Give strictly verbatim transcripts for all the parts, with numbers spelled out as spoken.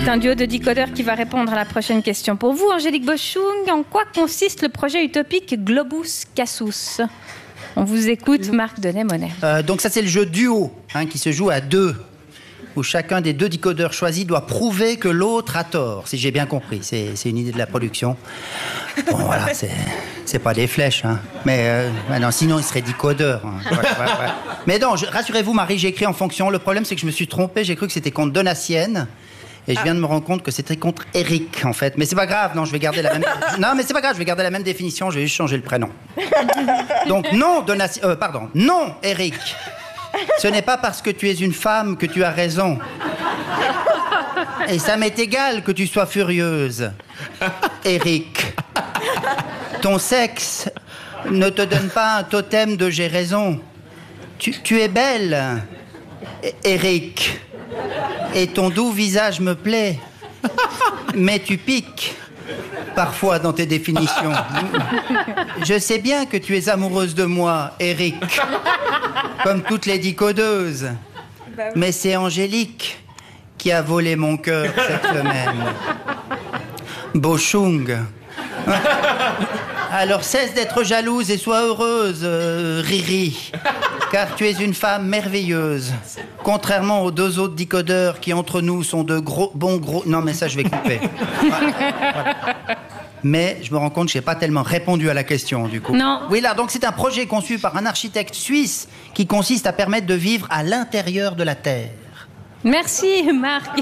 C'est un duo de décodeurs qui va répondre à la prochaine question. Pour vous, Angélique Boschung, en quoi consiste le projet utopique Globus Cassus? On vous écoute, Marc Denet-Monet. Euh, donc ça, c'est le jeu duo, hein, qui se joue à deux, où chacun des deux décodeurs choisis doit prouver que l'autre a tort, si j'ai bien compris. C'est, c'est une idée de la production. Bon, voilà, c'est, c'est pas des flèches, hein. Mais euh, bah non, sinon, il serait décodeur. Hein. Ouais, ouais, ouais. Mais non, je, rassurez-vous, Marie, j'ai écrit en fonction. Le problème, c'est que je me suis trompé. J'ai cru que c'était contre Donatienne. Et je viens de me rendre compte que c'était contre Eric, en fait. Mais c'est pas grave, non, je vais garder la même... Non, mais c'est pas grave, je vais garder la même définition, je vais juste changer le prénom. Donc, non, Donatienne... Euh, pardon, non, Eric. Ce n'est pas parce que tu es une femme que tu as raison. Et ça m'est égal que tu sois furieuse. Eric. Ton sexe ne te donne pas un totem de j'ai raison. Tu, tu es belle, Eric. Et ton doux visage me plaît. Mais tu piques parfois dans tes définitions. Je sais bien que tu es amoureuse de moi, Eric. Comme toutes les décodeuses. Mais c'est Angélique qui a volé mon cœur cette semaine. Boschung. Alors cesse d'être jalouse et sois heureuse, euh, Riri. Car tu es une femme merveilleuse. Contrairement aux deux autres décodeurs qui, entre nous, sont de gros, bons gros... Non, mais ça, je vais couper. Voilà. Voilà. Mais je me rends compte que je n'ai pas tellement répondu à la question, du coup. Non. Oui, là, donc c'est un projet conçu par un architecte suisse qui consiste à permettre de vivre à l'intérieur de la Terre. Merci, Marc.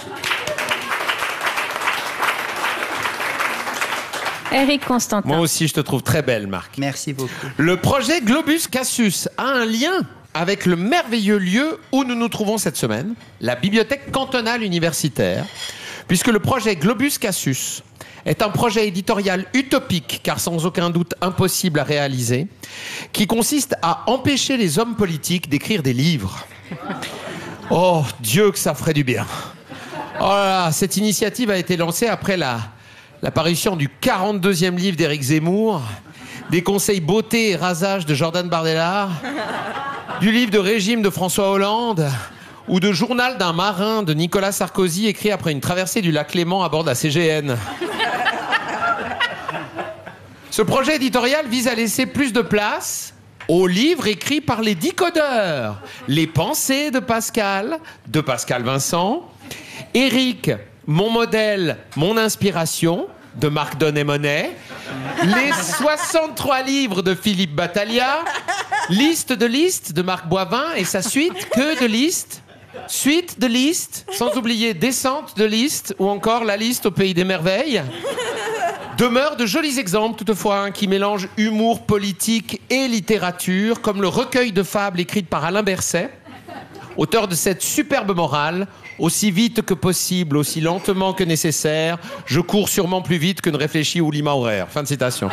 Éric Constantin. Moi aussi, je te trouve très belle, Marc. Merci beaucoup. Le projet Globus Cassus a un lien avec le merveilleux lieu où nous nous trouvons cette semaine, la bibliothèque cantonale universitaire, puisque le projet Globus Cassus est un projet éditorial utopique, car sans aucun doute impossible à réaliser, qui consiste à empêcher les hommes politiques d'écrire des livres. Oh, Dieu, que ça ferait du bien. Oh là là, cette initiative a été lancée après la... la parution du quarante-deuxième livre d'Éric Zemmour, des conseils beauté et rasage de Jordan Bardella, du livre de régime de François Hollande, ou de journal d'un marin de Nicolas Sarkozy écrit après une traversée du lac Léman à bord de la C G N. Ce projet éditorial vise à laisser plus de place aux livres écrits par les décodeurs. Les pensées de Pascal, de Pascal Vincent, Éric, mon modèle, mon inspiration, de Marc Denet-Monet, les soixante-trois livres de Philippe Battaglia, liste de listes de Marc Boivin et sa suite, que de listes, suite de listes, sans oublier descente de listes ou encore la liste au pays des merveilles. Demeurent de jolis exemples toutefois hein, qui mélangent humour politique et littérature, comme le recueil de fables écrites par Alain Berset, auteur de cette superbe morale. Aussi vite que possible, aussi lentement que nécessaire, je cours sûrement plus vite que ne réfléchit Oulima horaire. Fin de citation.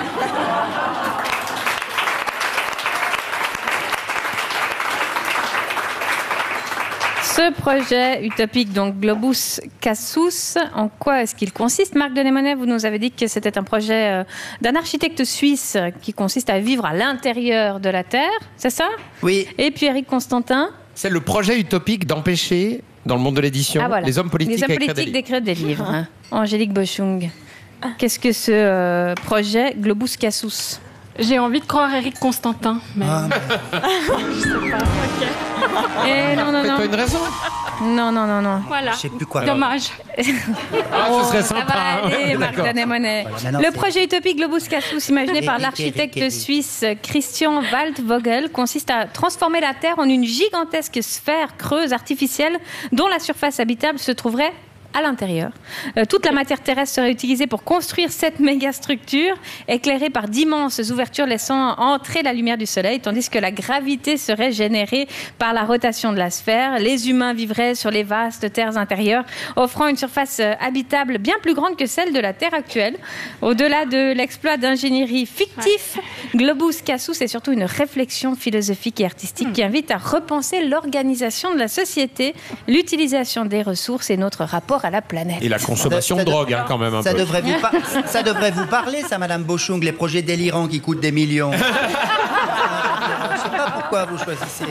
Ce projet utopique, donc Globus Cassus, en quoi est-ce qu'il consiste? Marc Denet-Monet, vous nous avez dit que c'était un projet euh, d'un architecte suisse qui consiste à vivre à l'intérieur de la Terre, c'est ça? Oui. Et puis Éric Constantin? C'est le projet utopique d'empêcher, dans le monde de l'édition, Ah, voilà. les hommes politiques, les hommes d'écrire politiques des d'écrire des livres. Hein. Angélique Boschung, qu'est-ce que ce euh, projet Globus Cassus? J'ai envie de croire Éric Constantin. Mais... Ah, je sais pas. Ok. Eh, non, non, non. Faites-toi une raison. Non, non, non, non. Voilà. je sais plus quoi. Dommage. Ah, ce serait Ça sympa. va hein. aller, Marc D'accord. Denet-Monet. Voilà, maintenant, Le c'est- projet utopique Globus Cassus, imaginé par Eric, l'architecte Eric, Eric. suisse Christian Waldvogel, consiste à transformer la Terre en une gigantesque sphère creuse artificielle dont la surface habitable se trouverait à l'intérieur. Euh, toute la matière terrestre serait utilisée pour construire cette méga structure, éclairée par d'immenses ouvertures laissant entrer la lumière du soleil, tandis que la gravité serait générée par la rotation de la sphère. Les humains vivraient sur les vastes terres intérieures, offrant une surface euh, habitable bien plus grande que celle de la Terre actuelle. Au-delà de l'exploit d'ingénierie fictif, Globus Cassus est surtout une réflexion philosophique et artistique qui invite à repenser l'organisation de la société, l'utilisation des ressources et notre rapport à la planète. Et la consommation Ça- de ça drogue, hein, quand même, un Ça peu. devrait, vous par- ça devrait vous parler, ça, Madame Boschung, les projets délirants qui coûtent des millions. Je sais pas pourquoi. pourquoi vous choisissez.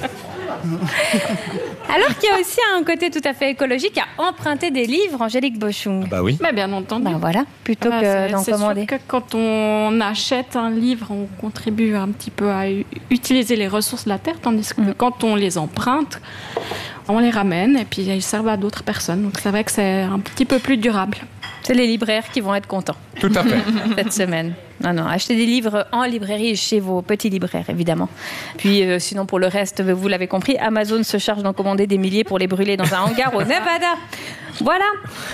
Alors qu'il y a aussi un côté tout à fait écologique à emprunter des livres, Angélique Bochung. Bah oui. Bah, bien entendu. Ben voilà, plutôt Voilà, que c'est- d'en c'est commander. sûr que quand on achète un livre, on contribue un petit peu à u- utiliser les ressources de la terre, tandis que quand on les emprunte, on les ramène et puis ils servent à d'autres personnes. Donc c'est vrai que c'est un petit peu plus durable. C'est les libraires qui vont être contents Tout à fait. cette semaine. Non, non, achetez des livres en librairie chez vos petits libraires, évidemment. Puis euh, sinon, pour le reste, vous l'avez compris, Amazon se charge d'en commander des milliers pour les brûler dans un hangar au Nevada. Voilà.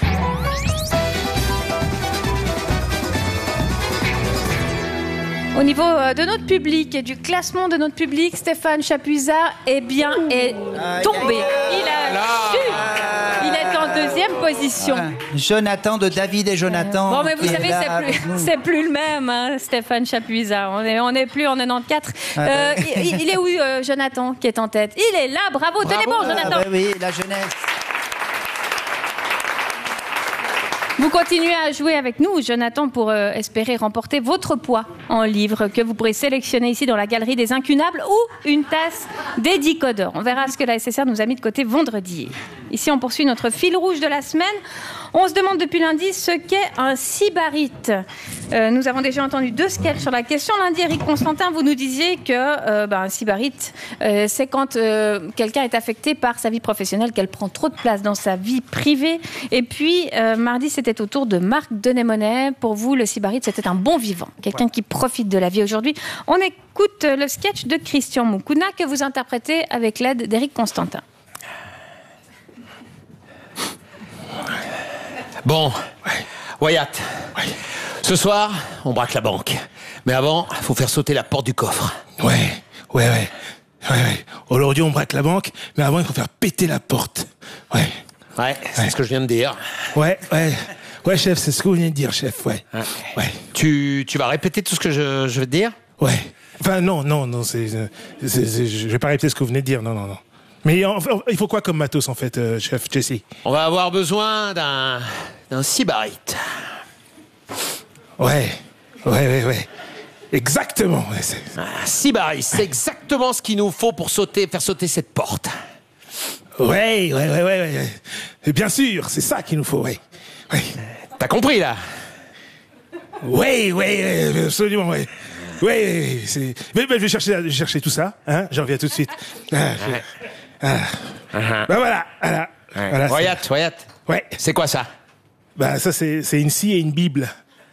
Au niveau euh, de notre public et du classement de notre public, Stéphane Chapuisat, eh bien, est tombé. Il a Là. chu. Il est en deuxième position. Voilà. Jonathan de David et Jonathan. Bon, mais vous qui est savez, là c'est avec plus, nous. c'est plus le même, hein, Stéphane Chapuisat. On est, on est plus en quatre-vingt-quatorze. Euh, il, il est où, euh, Jonathan, qui est en tête? Il est là, bravo, tenez bon, Ah, Jonathan. bah oui, la jeunesse. Vous continuez à jouer avec nous, Jonathan, pour euh, espérer remporter votre poids en livre que vous pourrez sélectionner ici dans la galerie des incunables ou une tasse des décodeurs. On verra ce que la S S R nous a mis de côté vendredi. Ici, on poursuit notre fil rouge de la semaine. On se demande depuis lundi ce qu'est un sybarite. Euh, nous avons déjà entendu deux sketchs sur la question. Lundi, Eric Constantin, vous nous disiez que euh, ben, un sybarite, euh, c'est quand euh, quelqu'un est affecté par sa vie professionnelle, qu'elle prend trop de place dans sa vie privée. Et puis, euh, mardi, c'était au tour de Marc Denémonet. Pour vous, le sybarite, c'était un bon vivant, quelqu'un qui profite de la vie aujourd'hui. On écoute le sketch de Christian Moukouna que vous interprétez avec l'aide d'Eric Constantin. Bon, Wyatt, ce soir, on braque la banque. Mais avant, il faut faire sauter la porte du coffre. Ouais, ouais, ouais. ouais, ouais. Aujourd'hui, on braque la banque, mais avant, il faut faire péter la porte. Ouais, Ouais, c'est Ouais. ce que je viens de dire. ouais, ouais. Ouais, chef, c'est ce que vous venez de dire, chef, ouais. Ouais. Ouais, Tu, tu vas répéter tout ce que je, je vais te dire? ouais. Enfin, non, non, non, c'est, c'est, c'est- je vais pas répéter ce que vous venez de dire, non, non, non. Mais en fait, il faut quoi comme matos, en fait, euh, chef Jesse? On va avoir besoin d'un, d'un sybarite. Ouais, ouais, ouais, ouais. Exactement, ouais, c'est... Un sybarite, c'est exactement ce qu'il nous faut pour sauter, faire sauter cette porte. Ouais, ouais, ouais, ouais, ouais. Et bien sûr, c'est ça qu'il nous faut, ouais. Ouais, T'as compris, là? ouais, ouais, ouais, absolument, ouais. Ouais, ouais, c'est... Mais, mais je vais chercher, je vais chercher tout ça, hein, j'en reviens tout de suite. Ah, je- ah. Uh-huh. Bah voilà, voilà. voilà c'est- Wyatt, Wyatt, Ouais, c'est quoi ça? bah ça c'est, c'est une scie et une bible.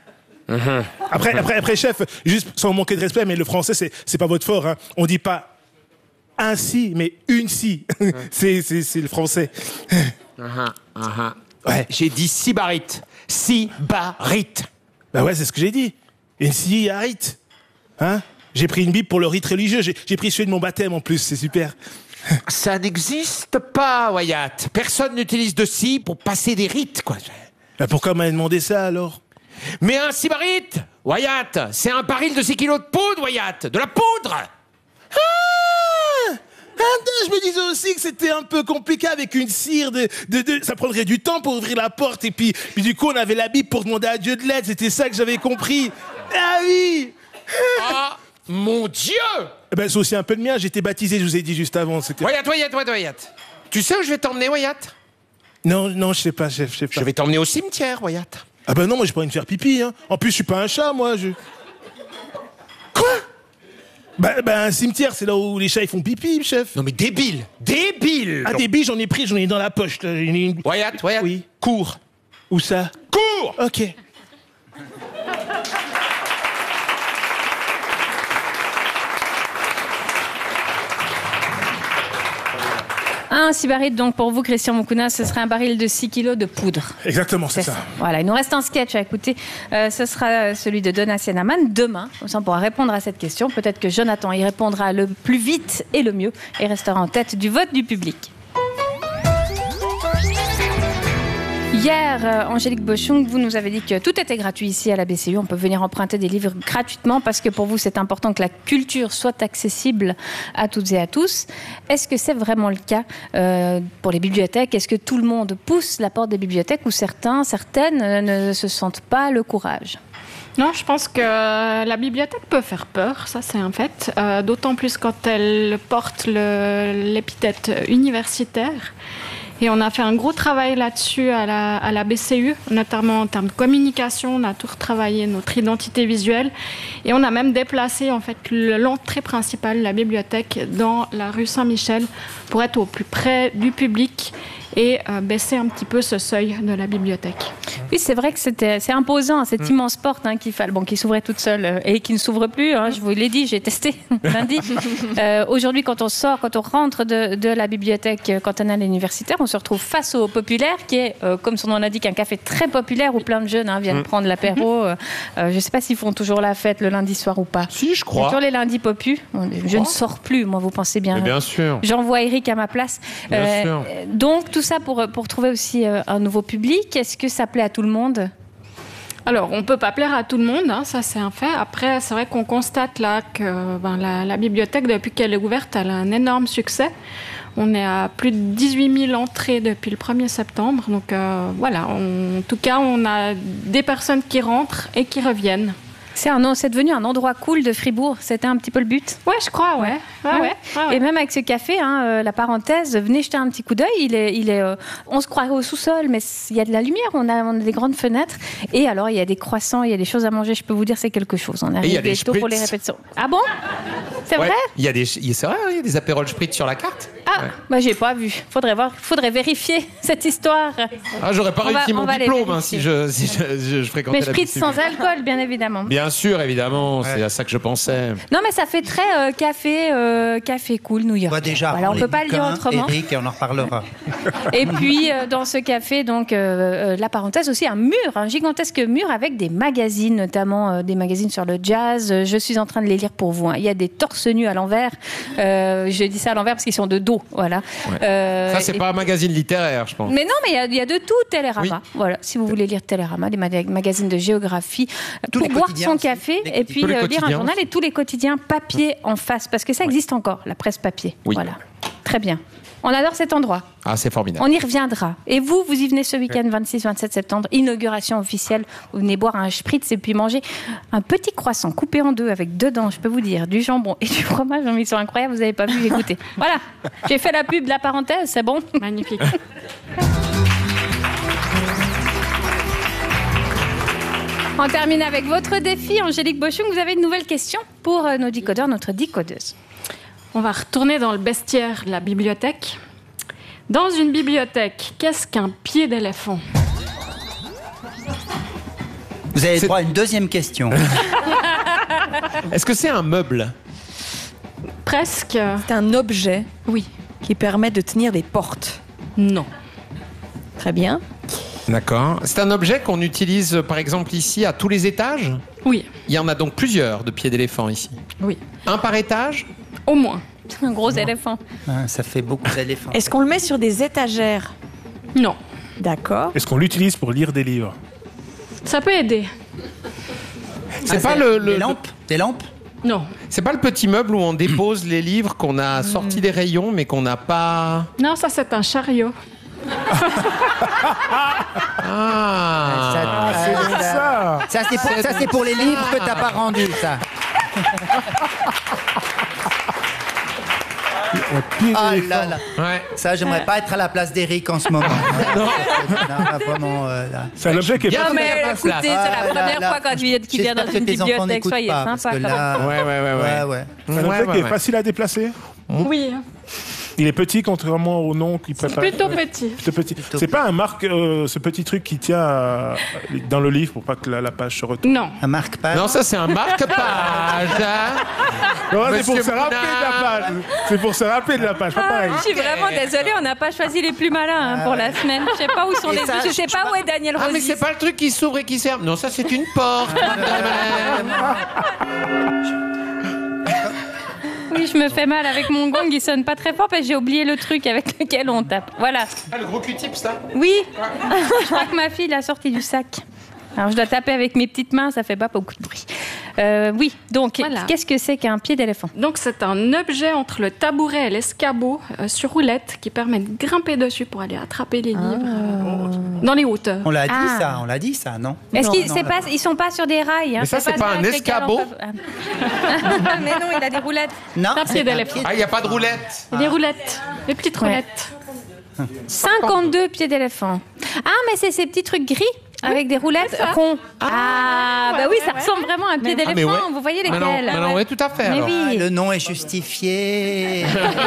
Après, après, après, chef, juste sans manquer de respect, mais le français c'est, c'est pas votre fort, hein. On dit pas un si, mais une si. c'est, c'est, c'est le français. Uh-huh, uh-huh. Ouais. J'ai dit sybarite. Sybarite. Bah ouais, c'est ce que j'ai dit. Une scie et un rite. Hein? J'ai pris une bible pour le rite religieux. J'ai, j'ai pris celui de mon baptême en plus, c'est super. Ça n'existe pas, Wyatt. Personne n'utilise de scie pour passer des rites, quoi. Bah pourquoi m'avez demandé ça alors? Mais un sybarite, Wyatt, c'est un baril de six kilos de poudre, Wyatt. De la poudre. Ah, je me disais aussi que c'était un peu compliqué avec une cire de, de, de- ça prendrait du temps pour ouvrir la porte et puis, puis du coup on avait la Bible pour demander à Dieu de l'aide, c'était ça que j'avais compris. Ah oui. Ah, mon Dieu. Eh ben c'est aussi un peu le mien, j'ai été baptisé, je vous ai dit juste avant. C'était... Wyatt, Wyatt, Wyatt, Wyatt. Tu sais où je vais t'emmener, Wyatt? Non, non, je sais pas, chef, je sais pas. Je vais t'emmener au cimetière, Wyatt. Ah ben non, moi j'ai pas envie de faire pipi, hein. En plus je suis pas un chat, moi. Je... Quoi? Bah, bah un cimetière, c'est là où les chats ils font pipi, chef. Non mais débile, débile. Ah des billes, j'en ai pris, j'en ai dans la poche. Là. Une- une- Wyatt, Wyatt. Oui. Cours. Où ça? Cours. Ok. Un sybarite, donc pour vous, Christian Moukouna, ce serait un baril de six kilos de poudre. Exactement, c'est, C'est ça. ça. Voilà, il nous reste un sketch à écouter. Euh, ce sera celui de Donatien Amann demain. Comme ça, on pourra répondre à cette question. Peut-être que Jonathan y répondra le plus vite et le mieux et restera en tête du vote du public. Hier, euh, Angélique Bochung, vous nous avez dit que tout était gratuit ici à la B C U. On peut venir emprunter des livres gratuitement parce que pour vous, c'est important que la culture soit accessible à toutes et à tous. Est-ce que c'est vraiment le cas euh, pour les bibliothèques? Est-ce que tout le monde pousse la porte des bibliothèques ou certains, certaines euh, ne se sentent pas le courage? Non, je pense que la bibliothèque peut faire peur, ça c'est un fait, euh, d'autant plus quand elle porte le, l'épithète universitaire. Et on a fait un gros travail là-dessus à la, à la B C U, notamment en termes de communication. On a tout retravaillé notre identité visuelle. Et on a même déplacé en fait l'entrée principale, la bibliothèque, dans la rue Saint-Michel pour être au plus près du public et euh, baisser un petit peu ce seuil de la bibliothèque. Oui, c'est vrai que c'était, c'est imposant, cette mmh. immense porte hein, qui, bon, qui s'ouvrait toute seule euh, et qui ne s'ouvre plus. Hein, je vous l'ai dit, j'ai testé lundi. euh, aujourd'hui, quand on sort, quand on rentre de, de la bibliothèque cantonale universitaire, on se retrouve face au Populaire, qui est, euh, comme son nom l'indique, un café très populaire où plein de jeunes hein, viennent mmh. prendre l'apéro. Euh, je ne sais pas s'ils font toujours la fête le lundi soir ou pas. Si, je crois. C'est toujours les lundis popus. Je ne sors plus, moi, vous pensez bien. Mais bien sûr. J'envoie Eric à ma place. Bien euh, sûr. Donc, tout ça pour, pour trouver aussi euh, un nouveau public. Est-ce que ça plaît à tout le monde ? Alors, on ne peut pas plaire à tout le monde, hein, ça c'est un fait. Après, c'est vrai qu'on constate là que ben, la, la bibliothèque, depuis qu'elle est ouverte, elle a un énorme succès. On est à plus de dix-huit mille entrées depuis le premier septembre. Donc euh, voilà, on, en tout cas, on a des personnes qui rentrent et qui reviennent. C'est, un, c'est devenu un endroit cool de Fribourg. C'était un petit peu le but. Ouais, je crois, ouais. ouais, ouais. ouais, ouais. Et même avec ce café, hein, euh, la parenthèse, venez jeter un petit coup d'œil. Il est, il est, euh, on se croirait au sous-sol, mais il y a de la lumière. On a, on a des grandes fenêtres. Et alors, il y a des croissants, il y a des choses à manger. Je peux vous dire, c'est quelque chose. On est arrivé tôt pour les répétitions. Ah bon ? C'est ouais. vrai ? Il y a des, c'est vrai, il y a des apérols spritz sur la carte. Ah, ouais. bah j'ai pas vu. Faudrait voir, faudrait vérifier cette histoire. Ah, j'aurais pas on réussi va, mon diplôme hein, si je, si je, je, je fréquentais. Mais spritz sans alcool, bien évidemment. Bien sûr, évidemment, ouais. C'est à ça que je pensais. Non, mais ça fait très euh, café, euh, café cool New York. Bah déjà, voilà, on peut pas le dire autrement. Eric, et on en reparlera. Et puis euh, dans ce café, donc euh, euh, la parenthèse aussi, un mur, un gigantesque mur avec des magazines, notamment euh, des magazines sur le jazz. Je suis en train de les lire pour vous. Hein. Il y a des torse nus à l'envers. Euh, je dis ça à l'envers parce qu'ils sont de dos, voilà. Ouais. Euh, ça c'est et... pas un magazine littéraire, je pense. Mais non, mais il y, y a de tout. Télérama, oui. Voilà. Si vous voulez lire Télérama, des mag- magazines de géographie, tous pour boire son café aussi. Et puis euh, lire un journal et tous les quotidiens papier en face, parce que ça existe ouais. encore, la presse papier. Oui. Voilà. Très bien. On adore cet endroit. Ah, c'est formidable. On y reviendra. Et vous, vous y venez ce week-end, vingt-six vingt-sept septembre, inauguration officielle. Vous venez boire un spritz et puis manger un petit croissant coupé en deux avec dedans, je peux vous dire, du jambon et du fromage. Ils sont incroyables, vous n'avez pas vu, écoutez. Voilà, j'ai fait la pub de la parenthèse, c'est bon ? Magnifique. On termine avec votre défi, Angélique Bochung. Vous avez une nouvelle question pour nos décodeurs, notre décodeuse. On va retourner dans le bestiaire de la bibliothèque. Dans une bibliothèque, qu'est-ce qu'un pied d'éléphant ? Vous avez droit à une deuxième question. Est-ce que c'est un meuble ? Presque. C'est un objet oui. qui permet de tenir des portes. Non. Très bien. D'accord. C'est un objet qu'on utilise, par exemple, ici, à tous les étages ? Oui. Il y en a donc plusieurs de pieds d'éléphant ici ? Oui. Un par étage ? Au moins. Un gros éléphant. Ah, ça fait beaucoup d'éléphants. Est-ce qu'on le met sur des étagères ? Non. D'accord. Est-ce qu'on l'utilise pour lire des livres ? Ça peut aider. C'est ah, pas c'est le, le... Des lampes ? Des lampes ? Non. C'est pas le petit meuble où on dépose les livres qu'on a sortis des rayons mais qu'on n'a pas... Non, ça c'est un chariot. Ah, ça, ah c'est ça. Ça, ça, c'est pour, ça, c'est pour les livres que t'as pas rendus, ça. Ah là là. Ouais. Ça, j'aimerais pas être à la place d'Eric en ce moment. non. Non, vraiment, euh, là. C'est un objet qui est non, pas... mais écoutez, c'est la ah, première là, fois quand il vient dans une bibliothèque. Soyez pas, sympa. Là... Ouais, ouais, ouais. ouais. ouais, ouais. C'est un objet ouais, qui ouais, est ouais. facile à déplacer. Oui. Il est petit contrairement au nom qu'il prépare. Plutôt petit. Plutôt petit. Plutôt C'est pas un marque, euh, ce petit truc qui tient à- dans le livre pour pas que la, la page se retourne. Non. Un marque-page. Non, ça c'est un marque-page. hein. Non, c'est Monsieur pour se rappeler Bounard. de la page. C'est pour se rappeler de la page, pas pareil. Je suis vraiment désolée, on n'a pas choisi les plus malins hein, pour la semaine. Je sais pas où sont Et les ça, deux, je sais pas où est Daniel Ah, mais Rosy. c'est pas le truc qui s'ouvre et qui sert. Non, ça c'est une porte. Oui, je me fais mal avec mon gong, il sonne pas très fort parce que j'ai oublié le truc avec lequel on tape. Voilà. Ah, le gros Q-tip, ça. Oui, je crois que ma fille l'a sorti du sac. Alors je dois taper avec mes petites mains, ça fait pas beaucoup de bruit. Euh, oui, donc Voilà. qu'est-ce que c'est qu'un pied d'éléphant ? Donc c'est un objet entre le tabouret et l'escabeau euh, sur roulette qui permet de grimper dessus pour aller attraper les livres. Dans les hauteurs. On l'a dit Ah. ça, on l'a dit ça, non? Est-ce Non, qu'ils non, c'est on pas, l'a ils sont pas sur des rails hein, Mais ça, c'est pas un avec lesquels on escabeau. peut- Mais non, il a des roulettes. Non, Un pied c'est d'éléphant. Ah, il n'y a pas de roulette. Et des roulettes, des petites Ouais. roulettes. cinquante-deux pieds d'éléphant. Ah, mais c'est ces petits trucs gris avec des roulettes ronds. Ah, bah oui, ça ressemble vraiment à un pied Mais- Ah, mais d'éléphant. ouais. Vous voyez lesquels Maintenant, maintenant, ouais, tout à fait. Mais alors. oui. Ah, le nom est justifié.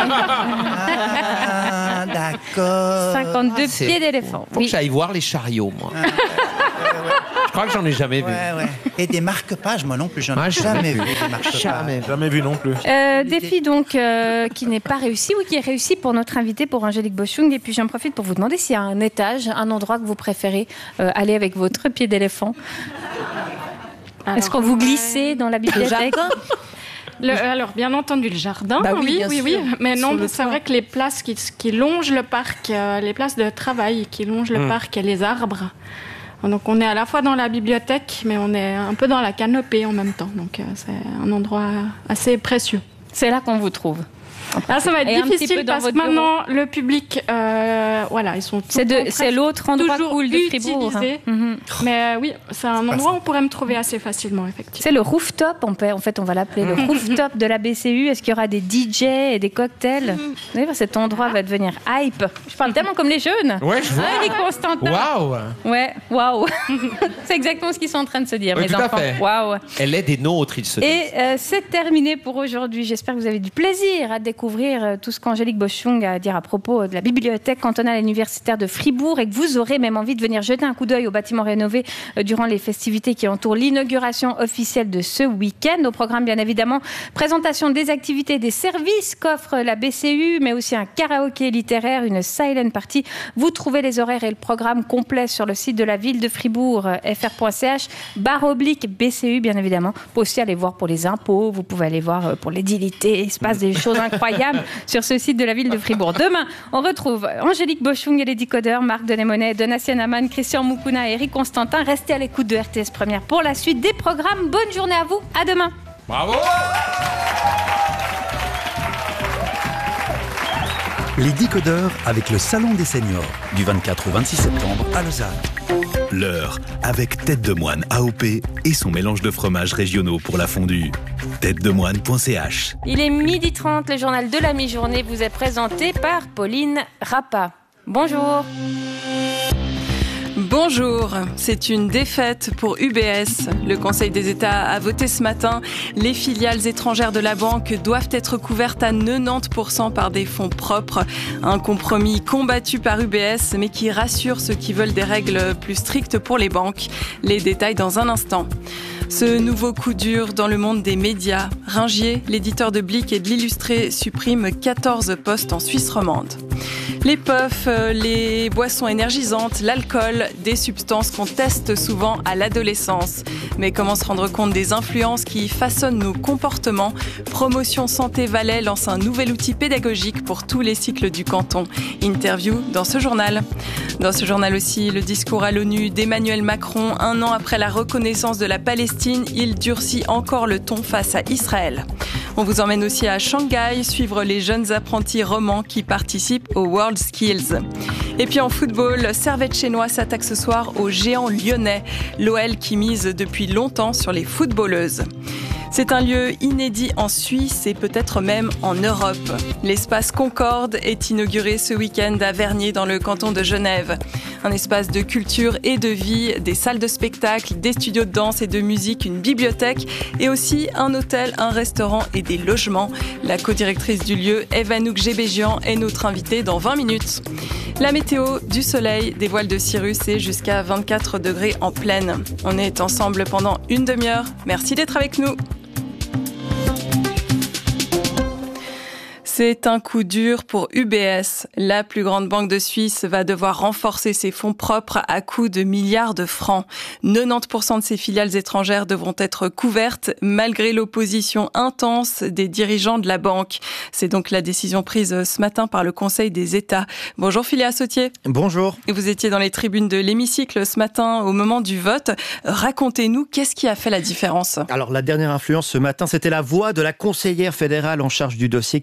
Ah, d'accord. cinquante-deux C'est- pieds d'éléphant. Faut Oui. que j'aille voir les chariots, moi. Je crois que j'en ai jamais vu. Ouais, ouais. Et des marque-pages, moi non plus, j'en ai Ah, jamais vu des marque-pages. Jamais. Jamais vu non plus. Euh, défi donc euh, qui n'est pas réussi ou qui est réussi pour notre invité, pour Angélique Boschung. Et puis j'en profite pour vous demander s'il y a un étage, un endroit que vous préférez euh, aller avec votre pied d'éléphant. Est-ce qu'on vous glissez dans la bibliothèque? Le- alors, bien entendu, le jardin, Bah oui, oui, bien oui, sûr. oui. Mais Sur non, le c'est toit. vrai que les places qui, qui longent le parc, euh, les places de travail qui longent le parc et les arbres. Donc, on est à la fois dans la bibliothèque, mais on est un peu dans la canopée en même temps. Donc, euh, c'est un endroit assez précieux. C'est là qu'on vous trouve. Ah, ça va être Et un petit peu difficile dans parce que votre bureau. maintenant, le public, euh, voilà, ils sont tout C'est le temps de- c'est presque l'autre endroit toujours cool de Fribourg. utilisés. Mhm. Mais euh, oui, c'est un pas endroit ça. où on pourrait me trouver assez facilement, effectivement. C'est le rooftop, on peut, en fait, on va l'appeler le rooftop de la B C U. Est-ce qu'il y aura des D J et des cocktails? Vous allez voir, cet endroit va devenir hype. Je parle tellement comme les jeunes. Ouais, je vois. Ah, Eric Constantin. Waouh. Ouais, waouh. C'est exactement ce qu'ils sont en train de se dire, Oui, mes tout à enfants. fait. Waouh. Elle est des nôtres, il se dit. Et euh, c'est terminé pour aujourd'hui. J'espère que vous avez du plaisir à découvrir euh, tout ce qu'Angélique Boschung a à dire à propos euh, de la bibliothèque cantonale universitaire de Fribourg et que vous aurez même envie de venir jeter un coup d'œil au bâtiment rénové euh, durant les festivités qui entourent l'inauguration officielle de ce week-end. Au programme, bien évidemment, présentation des activités et des services qu'offre la B C U, mais aussi un karaoké littéraire, une silent party. Vous trouvez les horaires et le programme complet sur le site de la ville de Fribourg, euh, f r point c h, barre oblique B C U, bien évidemment. Vous pouvez aussi aller voir pour les impôts, vous pouvez aller voir euh, pour l'édilité. Il se passe des choses incroyables sur ce site de la ville de Fribourg. Demain, on retrouve Angélique Boschung et les décodeurs, Marc Denémonet, Donatien Aman, Christian Moukouna et Eric Constantin. Restez à l'écoute de R T S Première pour la suite des programmes. Bonne journée à vous. À demain. Bravo. Les décodeurs avec le Salon des seniors du vingt-quatre au vingt-six septembre à Lausanne. L'heure avec Tête de Moine A O P et son mélange de fromages régionaux pour la fondue. tête de moine point c h. Il est midi trente, le journal de la mi-journée vous est présenté par Pauline Rappa. Bonjour. Bonjour, c'est une défaite pour U B S. Le Conseil des États a voté ce matin. Les filiales étrangères de la banque doivent être couvertes à quatre-vingt-dix pour cent par des fonds propres. Un compromis combattu par U B S, mais qui rassure ceux qui veulent des règles plus strictes pour les banques. Les détails dans un instant. Ce nouveau coup dur dans le monde des médias. Ringier, l'éditeur de Blick et de l'Illustré, supprime quatorze postes en Suisse romande. Les puffs, les boissons énergisantes, l'alcool, des substances qu'on teste souvent à l'adolescence. Mais comment se rendre compte des influences qui façonnent nos comportements? Promotion Santé Valais lance un nouvel outil pédagogique pour tous les cycles du canton. Interview dans ce journal. Dans ce journal aussi, le discours à l'ONU d'Emmanuel Macron. Un an après la reconnaissance de la Palestine, il durcit encore le ton face à Israël. On vous emmène aussi à Shanghai, suivre les jeunes apprentis romans qui participent au World Skills. Et puis en football, Servette Chénois s'attaque ce soir aux géants lyonnais. L'O L qui mise depuis longtemps sur les footballeuses. C'est un lieu inédit en Suisse et peut-être même en Europe. L'espace Concorde est inauguré ce week-end à Vernier dans le canton de Genève. Un espace de culture et de vie, des salles de spectacle, des studios de danse et de musique, une bibliothèque et aussi un hôtel, un restaurant et des logements. La co-directrice du lieu, Evanouk Gebéjian, est notre invitée dans vingt minutes. La météo, du soleil, des voiles de cirrus et jusqu'à vingt-quatre degrés en pleine. On est ensemble pendant une demi-heure. Merci d'être avec nous. C'est un coup dur pour U B S. La plus grande banque de Suisse va devoir renforcer ses fonds propres à coût de milliards de francs. quatre-vingt-dix pour cent de ses filiales étrangères devront être couvertes malgré l'opposition intense des dirigeants de la banque. C'est donc la décision prise ce matin par le Conseil des États. Bonjour Philéa Sautier. Bonjour. Vous étiez dans les tribunes de l'hémicycle ce matin au moment du vote. Racontez-nous, qu'est-ce qui a fait la différence? Alors la dernière influence ce matin, c'était la voix de la conseillère fédérale en charge du dossier, Karine Keller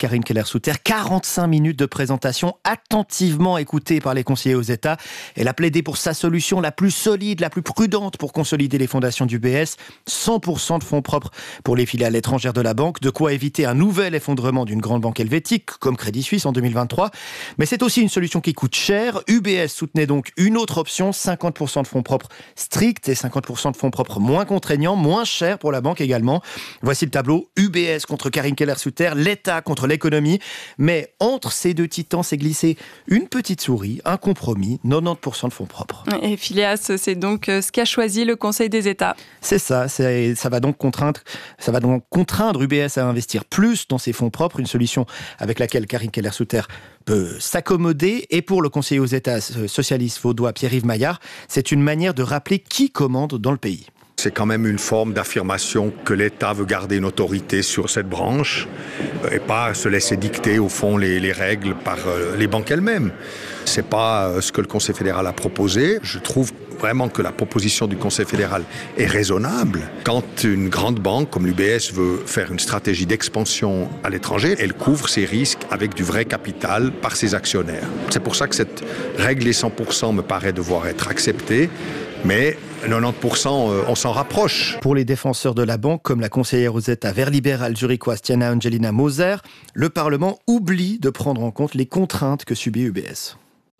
Keller-Souter. quarante-cinq minutes de présentation attentivement écoutée par les conseillers aux États. Elle a plaidé pour sa solution la plus solide, la plus prudente pour consolider les fondations d'U B S. cent pour cent de fonds propres pour les filiales étrangères de la banque. De quoi éviter un nouvel effondrement d'une grande banque helvétique, comme Crédit Suisse en deux mille vingt-trois. Mais c'est aussi une solution qui coûte cher. U B S soutenait donc une autre option, cinquante pour cent de fonds propres stricts et cinquante pour cent de fonds propres moins contraignants, moins chers pour la banque également. Voici le tableau. U B S contre Karin Keller-Souter, l'État contre l'économie. Mais entre ces deux titans s'est glissé une petite souris, un compromis, quatre-vingt-dix pour cent de fonds propres. Et Phileas, c'est donc ce qu'a choisi le Conseil des États. C'est ça, c'est, ça va donc contraindre, ça va donc contraindre U B S à investir plus dans ses fonds propres, une solution avec laquelle Karin Keller-Souter peut s'accommoder. Et pour le conseiller aux États socialiste vaudois Pierre-Yves Maillard, c'est une manière de rappeler qui commande dans le pays. C'est quand même une forme d'affirmation que l'État veut garder une autorité sur cette branche et pas se laisser dicter au fond les, les règles par euh, les banques elles-mêmes. C'est pas euh, ce que le Conseil fédéral a proposé. Je trouve vraiment que la proposition du Conseil fédéral est raisonnable. Quand une grande banque comme l'U B S veut faire une stratégie d'expansion à l'étranger, elle couvre ses risques avec du vrai capital par ses actionnaires. C'est pour ça que cette règle des cent pour cent me paraît devoir être acceptée. Mais quatre-vingt-dix pour cent, on s'en rapproche. Pour les défenseurs de la banque, comme la conseillère aux États vert libéral zurichoise Tiana Angelina Moser, le Parlement oublie de prendre en compte les contraintes que subit U B S.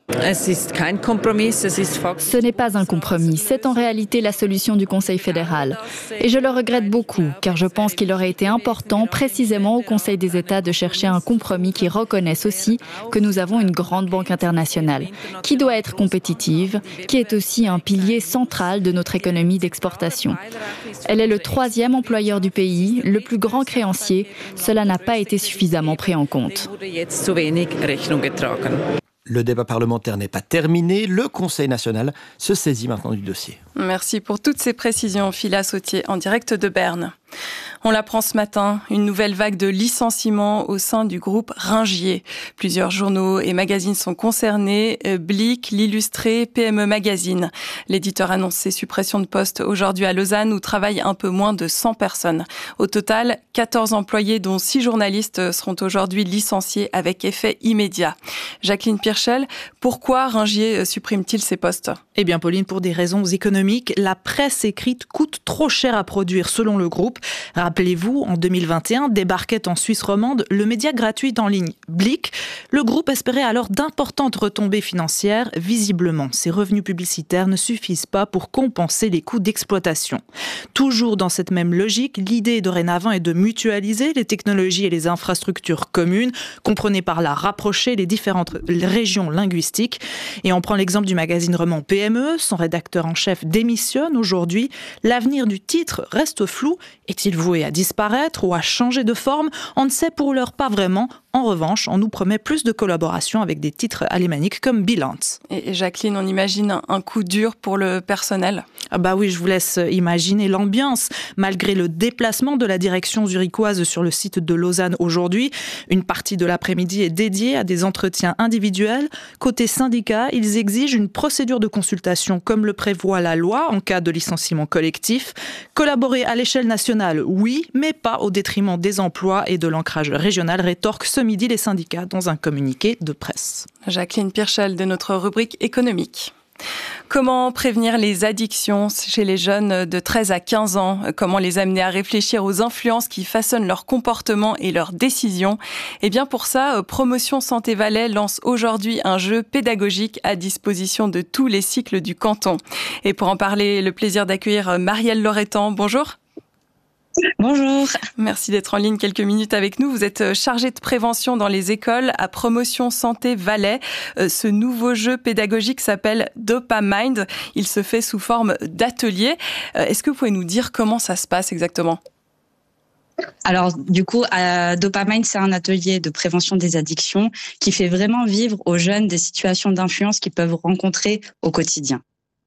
Ce n'est pas un compromis, c'est en réalité la solution du Conseil fédéral. Et je le regrette beaucoup, car je pense qu'il aurait été important, précisément au Conseil des États, de chercher un compromis qui reconnaisse aussi que nous avons une grande banque internationale, qui doit être compétitive, qui est aussi un pilier central de notre économie d'exportation. Elle est le troisième employeur du pays, le plus grand créancier. Cela n'a pas été suffisamment pris en compte. Le débat parlementaire n'est pas terminé. Le Conseil national se saisit maintenant du dossier. Merci pour toutes ces précisions, Phileas Sautier, en direct de Berne. On l'apprend ce matin, une nouvelle vague de licenciements au sein du groupe Ringier. Plusieurs journaux et magazines sont concernés, Blick, l'Illustré, P M E Magazine. L'éditeur annonce ses suppressions de postes aujourd'hui à Lausanne où travaillent un peu moins de cent personnes. Au total, quatorze employés dont six journalistes seront aujourd'hui licenciés avec effet immédiat. Jacqueline Pirchel, pourquoi Ringier supprime-t-il ses postes ? Eh bien Pauline, pour des raisons économiques, la presse écrite coûte trop cher à produire selon le groupe. Rappelez-vous, en deux mille vingt et un, débarquait en Suisse romande le média gratuit en ligne Blick. Le groupe espérait alors d'importantes retombées financières. Visiblement, ces revenus publicitaires ne suffisent pas pour compenser les coûts d'exploitation. Toujours dans cette même logique, l'idée dorénavant est de mutualiser les technologies et les infrastructures communes. Comprenez par là rapprocher les différentes régions linguistiques. Et on prend l'exemple du magazine roman P M E. Son rédacteur en chef démissionne aujourd'hui. L'avenir du titre reste flou. Est-il voué à disparaître ou à changer de forme ? On ne sait pour l'heure pas vraiment. En revanche, on nous promet plus de collaboration avec des titres alémaniques comme Bilance. Et Jacqueline, on imagine un coup dur pour le personnel ? Ah bah oui, je vous laisse imaginer l'ambiance. Malgré le déplacement de la direction zurichoise sur le site de Lausanne aujourd'hui, une partie de l'après-midi est dédiée à des entretiens individuels. Côté syndicat, ils exigent une procédure de consultation comme le prévoit la loi en cas de licenciement collectif. Collaborer à l'échelle nationale, oui, mais pas au détriment des emplois et de l'ancrage régional, rétorquent ce midi les syndicats dans un communiqué de presse. Jacqueline Pirchel de notre rubrique économique. Comment prévenir les addictions chez les jeunes de treize à quinze ans ? Comment les amener à réfléchir aux influences qui façonnent leur comportement et leurs décisions ? Eh bien pour ça, Promotion Santé Valais lance aujourd'hui un jeu pédagogique à disposition de tous les cycles du canton. Et pour en parler, le plaisir d'accueillir Marielle Loretan. Bonjour. Bonjour. Merci d'être en ligne quelques minutes avec nous. Vous êtes chargée de prévention dans les écoles à Promotion Santé Valais. Ce nouveau jeu pédagogique s'appelle Dopamind. Il se fait sous forme d'atelier. Est-ce que vous pouvez nous dire comment ça se passe exactement ? Alors, du coup, euh, Dopamind, c'est un atelier de prévention des addictions qui fait vraiment vivre aux jeunes des situations d'influence qu'ils peuvent rencontrer au quotidien.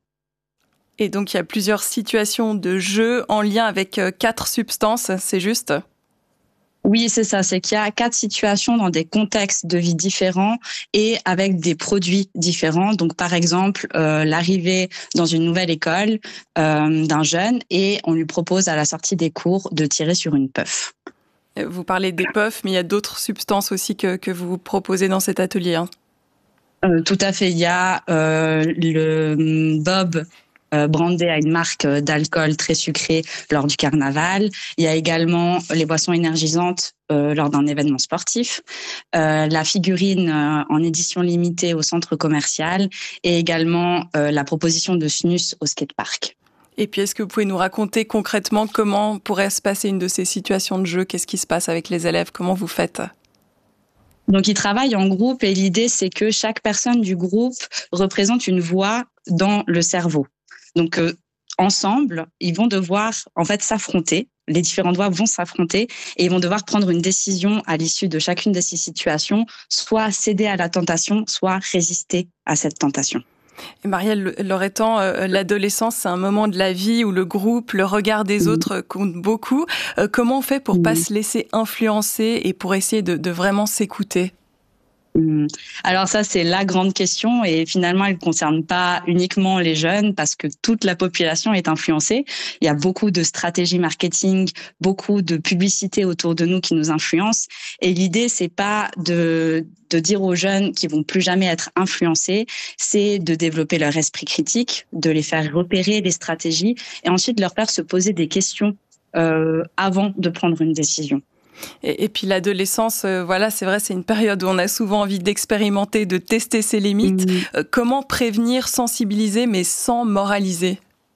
Et donc, il y a plusieurs situations de jeu en lien avec quatre substances, c'est juste ? Oui, c'est ça. C'est qu'il y a quatre situations dans des contextes de vie différents et avec des produits différents. Donc, par exemple, euh, l'arrivée dans une nouvelle école euh, d'un jeune et on lui propose à la sortie des cours de tirer sur une puff. Vous parlez des puffs, mais il y a d'autres substances aussi que, que vous proposez dans cet atelier. Hein. Euh, tout à fait. Il y a euh, le Bob euh, brandé à une marque d'alcool très sucré lors du carnaval. Il y a également les boissons énergisantes euh, lors d'un événement sportif. Euh, la figurine euh, en édition limitée au centre commercial et également euh, la proposition de snus au skatepark. Et puis, est-ce que vous pouvez nous raconter concrètement comment pourrait se passer une de ces situations de jeu? Qu'est-ce qui se passe avec les élèves? Comment vous faites? Donc, ils travaillent en groupe et l'idée, c'est que chaque personne du groupe représente une voix dans le cerveau. Donc, euh, ensemble, ils vont devoir en fait s'affronter. Les différentes voix vont s'affronter et ils vont devoir prendre une décision à l'issue de chacune de ces situations, soit céder à la tentation, soit résister à cette tentation. Et Marielle Loretan, euh, l'adolescence, c'est un moment de la vie où le groupe, le regard des autres compte beaucoup. Euh, comment on fait pour oui. pas se laisser influencer et pour essayer de, de vraiment s'écouter? Alors ça, c'est la grande question et finalement, elle ne concerne pas uniquement les jeunes parce que toute la population est influencée. Il y a beaucoup de stratégies marketing, beaucoup de publicités autour de nous qui nous influencent. Et l'idée, c'est pas de, de dire aux jeunes qu'ils vont plus jamais être influencés, c'est de développer leur esprit critique, de les faire repérer les stratégies et ensuite de leur faire se poser des questions euh, avant de prendre une décision. Et, et puis l'adolescence, euh, voilà, c'est vrai, c'est une période où on a souvent envie d'expérimenter, de tester ses limites. Mmh. Euh, comment prévenir, sensibiliser, mais sans moraliser?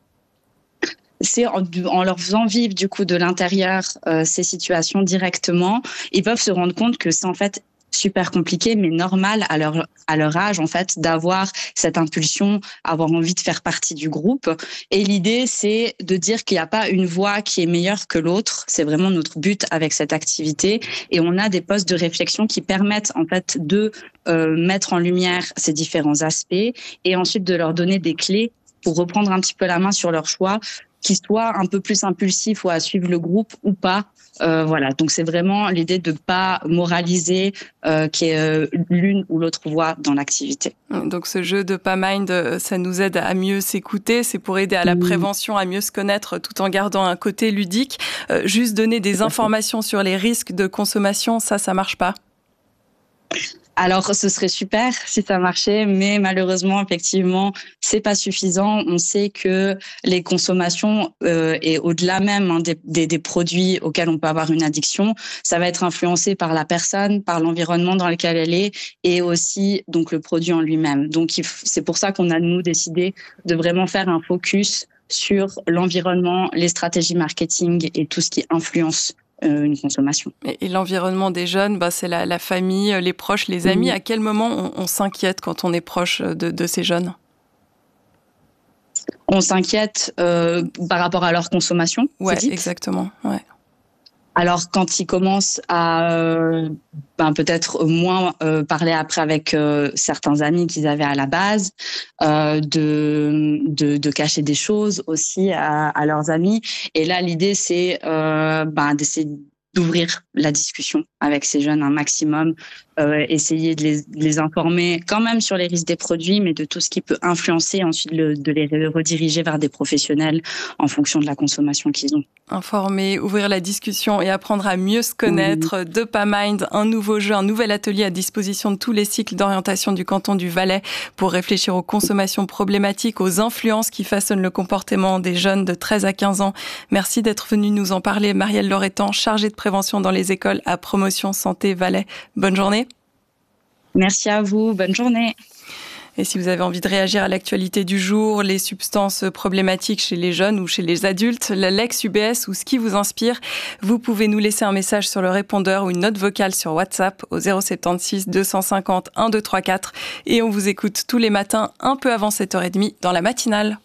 C'est en, en leur faisant vivre du coup de l'intérieur euh, ces situations directement, ils peuvent se rendre compte que c'est en fait super compliqué, mais normal à leur à leur âge en fait d'avoir cette impulsion, avoir envie de faire partie du groupe. Et l'idée c'est de dire qu'il n'y a pas une voix qui est meilleure que l'autre. C'est vraiment notre but avec cette activité. Et on a des postes de réflexion qui permettent en fait de euh, mettre en lumière ces différents aspects et ensuite de leur donner des clés pour reprendre un petit peu la main sur leur choix, qu'ils soient un peu plus impulsifs ou à suivre le groupe ou pas. Euh, voilà, donc c'est vraiment l'idée de ne pas moraliser euh, qu'il y ait euh, l'une ou l'autre voix dans l'activité. Donc ce jeu de pas mind, ça nous aide à mieux s'écouter, c'est pour aider à la prévention, à mieux se connaître tout en gardant un côté ludique. Euh, juste donner des informations sur les risques de consommation, ça, ça marche pas? Alors, ce serait super si ça marchait, mais malheureusement, effectivement, c'est pas suffisant. On sait que les consommations euh, et au-delà même hein, des, des, des produits auxquels on peut avoir une addiction, ça va être influencé par la personne, par l'environnement dans lequel elle est, et aussi donc le produit en lui-même. Donc, il f- c'est pour ça qu'on a nous décidé de vraiment faire un focus sur l'environnement, les stratégies marketing et tout ce qui influence une consommation. Et, et l'environnement des jeunes, bah, c'est la, la famille, les proches, les amis. Mmh. À quel moment on, on s'inquiète quand on est proche de, de ces jeunes? On s'inquiète euh, par rapport à leur consommation. Ouais, exactement. Ouais. Alors quand ils commencent à euh, ben, peut-être moins euh, parler après avec euh, certains amis qu'ils avaient à la base, euh, de, de de cacher des choses aussi à, à leurs amis. Et là l'idée c'est euh, ben, d'essayer d'ouvrir la discussion avec ces jeunes un maximum, euh, essayer de les, de les informer quand même sur les risques des produits, mais de tout ce qui peut influencer, ensuite le, de les rediriger vers des professionnels en fonction de la consommation qu'ils ont. Informer, ouvrir la discussion et apprendre à mieux se connaître. Mmh. Dopamind, un nouveau jeu, un nouvel atelier à disposition de tous les cycles d'orientation du canton du Valais pour réfléchir aux consommations problématiques, aux influences qui façonnent le comportement des jeunes de treize à quinze ans. Merci d'être venue nous en parler. Marielle Loretan, chargée de prévention dans les écoles à Promotion Santé Valais. Bonne journée. Merci à vous. Bonne journée. Et si vous avez envie de réagir à l'actualité du jour, les substances problématiques chez les jeunes ou chez les adultes, la l'ex-U B S ou ce qui vous inspire, vous pouvez nous laisser un message sur le répondeur ou une note vocale sur WhatsApp au zéro sept six deux cent cinquante un deux trois quatre. Et on vous écoute tous les matins un peu avant sept heures trente dans la matinale.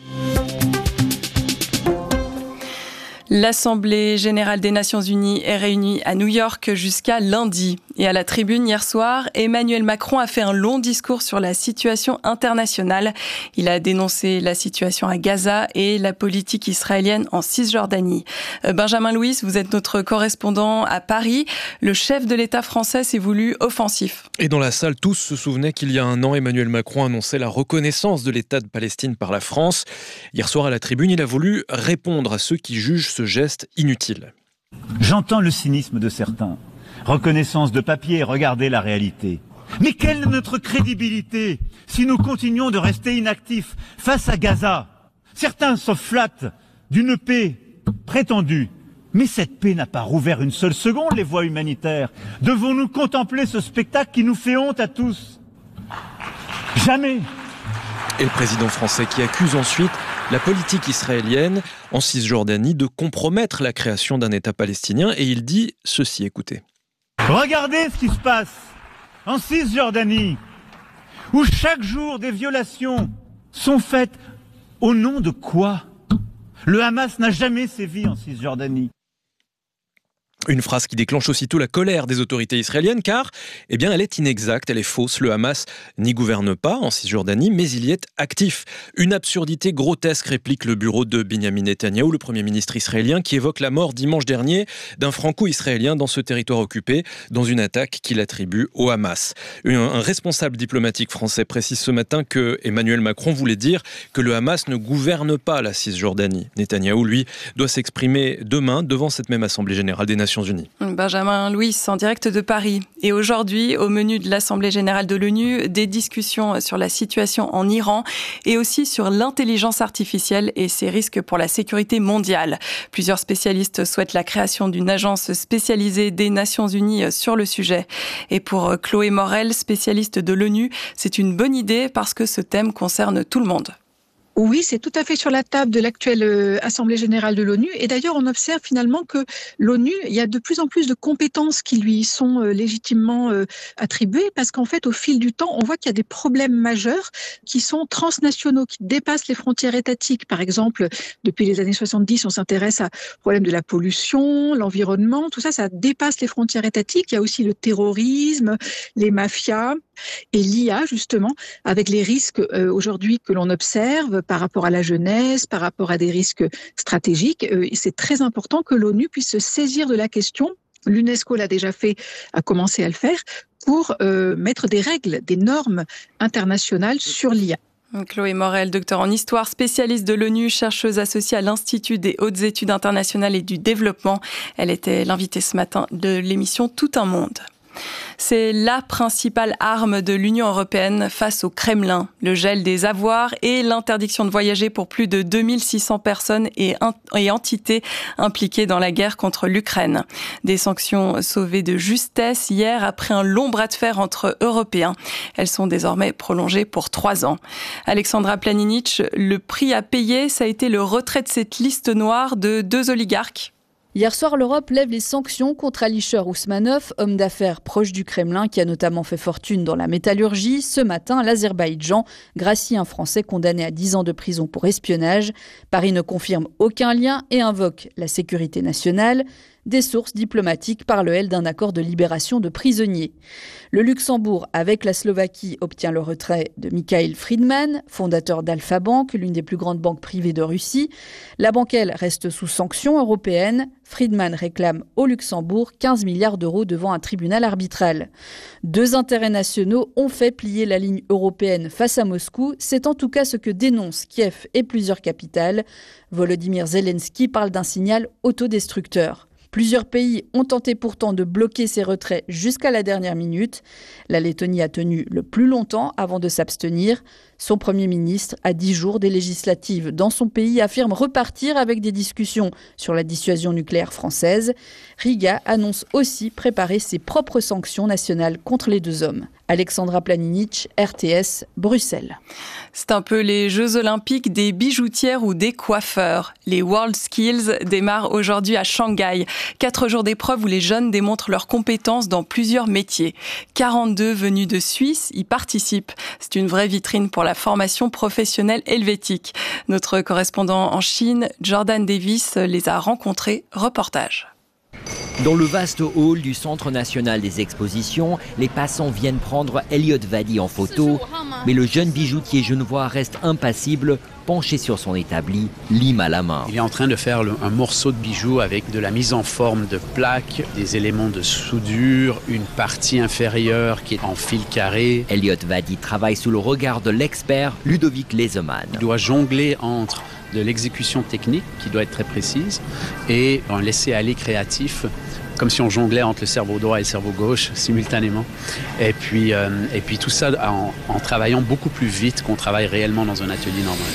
L'Assemblée générale des Nations unies est réunie à New York jusqu'à lundi. Et à la tribune hier soir, Emmanuel Macron a fait un long discours sur la situation internationale. Il a dénoncé la situation à Gaza et la politique israélienne en Cisjordanie. Benjamin Louis, vous êtes notre correspondant à Paris. Le chef de l'État français s'est voulu offensif. Et dans la salle, tous se souvenaient qu'il y a un an, Emmanuel Macron annonçait la reconnaissance de l'État de Palestine par la France. Hier soir à la tribune, il a voulu répondre à ceux qui jugent ce geste inutile. J'entends le cynisme de certains. Reconnaissance de papier, regardez la réalité. Mais quelle est notre crédibilité si nous continuons de rester inactifs face à Gaza? Certains se flattent d'une paix prétendue. Mais cette paix n'a pas rouvert une seule seconde les voies humanitaires. Devons-nous contempler ce spectacle qui nous fait honte à tous? Jamais. Et le président français qui accuse ensuite la politique israélienne en Cisjordanie de compromettre la création d'un État palestinien. Et il dit ceci, écoutez. Regardez ce qui se passe en Cisjordanie, où chaque jour des violations sont faites. Au nom de quoi? Le Hamas n'a jamais sévi en Cisjordanie. Une phrase qui déclenche aussitôt la colère des autorités israéliennes car eh bien, elle est inexacte, elle est fausse. Le Hamas n'y gouverne pas en Cisjordanie, mais il y est actif. Une absurdité grotesque, réplique le bureau de Binyamin Netanyahou, le Premier ministre israélien, qui évoque la mort dimanche dernier d'un franco-israélien dans ce territoire occupé, dans une attaque qu'il attribue au Hamas. Un, un responsable diplomatique français précise ce matin que Emmanuel Macron voulait dire que le Hamas ne gouverne pas la Cisjordanie. Netanyahou, lui, doit s'exprimer demain devant cette même Assemblée générale des Nations Unies. Benjamin Louis, en direct de Paris. Et aujourd'hui, au menu de l'Assemblée générale de l'ONU, des discussions sur la situation en Iran et aussi sur l'intelligence artificielle et ses risques pour la sécurité mondiale. Plusieurs spécialistes souhaitent la création d'une agence spécialisée des Nations Unies sur le sujet. Et pour Chloé Morel, spécialiste de l'ONU, c'est une bonne idée parce que ce thème concerne tout le monde. Oui, c'est tout à fait sur la table de l'actuelle euh, Assemblée générale de l'ONU. Et d'ailleurs, on observe finalement que l'ONU, il y a de plus en plus de compétences qui lui sont euh, légitimement euh, attribuées, parce qu'en fait, au fil du temps, on voit qu'il y a des problèmes majeurs qui sont transnationaux, qui dépassent les frontières étatiques. Par exemple, depuis les années soixante-dix, on s'intéresse à problème de la pollution, l'environnement, tout ça, ça dépasse les frontières étatiques. Il y a aussi le terrorisme, les mafias et l'I A, justement, avec les risques euh, aujourd'hui que l'on observe par rapport à la jeunesse, par rapport à des risques stratégiques. Euh, c'est très important que l'ONU puisse se saisir de la question. L'UNESCO l'a déjà fait, a commencé à le faire, pour euh, mettre des règles, des normes internationales sur l'I A. Chloé Morel, docteur en histoire, spécialiste de l'ONU, chercheuse associée à l'Institut des hautes études internationales et du développement. Elle était l'invitée ce matin de l'émission Tout un monde. C'est la principale arme de l'Union européenne face au Kremlin. Le gel des avoirs et l'interdiction de voyager pour plus de deux mille six cents personnes et, et entités impliquées dans la guerre contre l'Ukraine. Des sanctions sauvées de justesse hier après un long bras de fer entre Européens. Elles sont désormais prolongées pour trois ans. Alexandra Planinic, le prix à payer, ça a été le retrait de cette liste noire de deux oligarques. Hier soir, l'Europe lève les sanctions contre Alisher Ousmanov, homme d'affaires proche du Kremlin qui a notamment fait fortune dans la métallurgie. Ce matin, l'Azerbaïdjan gracie un Français condamné à dix ans de prison pour espionnage. Paris ne confirme aucun lien et invoque la sécurité nationale. Des sources diplomatiques parlent, elles, d'un accord de libération de prisonniers. Le Luxembourg, avec la Slovaquie, obtient le retrait de Mikhail Friedman, fondateur d'Alpha Bank, l'une des plus grandes banques privées de Russie. La banque, elle, reste sous sanctions européennes. Friedman réclame au Luxembourg quinze milliards d'euros devant un tribunal arbitral. Deux intérêts nationaux ont fait plier la ligne européenne face à Moscou. C'est en tout cas ce que dénoncent Kiev et plusieurs capitales. Volodymyr Zelensky parle d'un signal autodestructeur. Plusieurs pays ont tenté pourtant de bloquer ces retraits jusqu'à la dernière minute. La Lettonie a tenu le plus longtemps avant de s'abstenir. Son Premier ministre, à dix jours des législatives dans son pays, affirme repartir avec des discussions sur la dissuasion nucléaire française. Riga annonce aussi préparer ses propres sanctions nationales contre les deux hommes. Alexandra Planinic, R T S, Bruxelles. C'est un peu les Jeux Olympiques des bijoutières ou des coiffeurs. Les World Skills démarrent aujourd'hui à Shanghai. Quatre jours d'épreuve où les jeunes démontrent leurs compétences dans plusieurs métiers. quarante-deux venus de Suisse y participent. C'est une vraie vitrine pour la formation professionnelle helvétique. Notre correspondant en Chine, Jordan Davis, les a rencontrés. Reportage. Dans le vaste hall du Centre national des expositions, les passants viennent prendre Elliot Vadi en photo. Mais le jeune bijoutier genevois reste impassible, penché sur son établi, lime à la main. Il est en train de faire le, un morceau de bijou avec de la mise en forme de plaques, des éléments de soudure, une partie inférieure qui est en fil carré. Elliot Vadi travaille sous le regard de l'expert Ludovic Lesemann. Il doit jongler entre de l'exécution technique, qui doit être très précise, et un laisser-aller créatif, comme si on jonglait entre le cerveau droit et le cerveau gauche simultanément. Et puis, euh, et puis tout ça en, en travaillant beaucoup plus vite qu'on travaille réellement dans un atelier normal.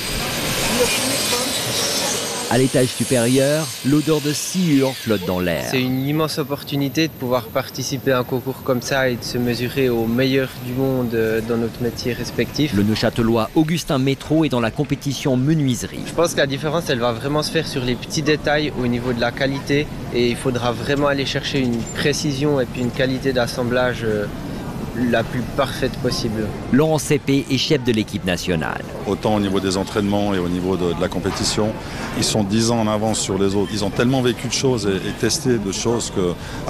À l'étage supérieur, l'odeur de sciure flotte dans l'air. C'est une immense opportunité de pouvoir participer à un concours comme ça et de se mesurer aux meilleurs du monde dans notre métier respectif. Le Neuchâtelois Augustin Métro est dans la compétition menuiserie. Je pense que la différence, elle va vraiment se faire sur les petits détails au niveau de la qualité et il faudra vraiment aller chercher une précision et puis une qualité d'assemblage la plus parfaite possible. Laurent Seppé est chef de l'équipe nationale. Autant au niveau des entraînements et au niveau de, de la compétition, ils sont dix ans en avance sur les autres. Ils ont tellement vécu de choses et, et testé de choses que